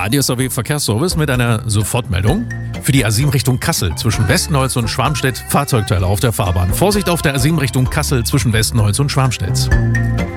Radio SAW Verkehrsservice mit einer Sofortmeldung. Für die A7 Richtung Kassel zwischen Westenholz und Schwarmstedt Fahrzeugteile auf der Fahrbahn. Vorsicht auf der A7 Richtung Kassel zwischen Westenholz und Schwarmstedt.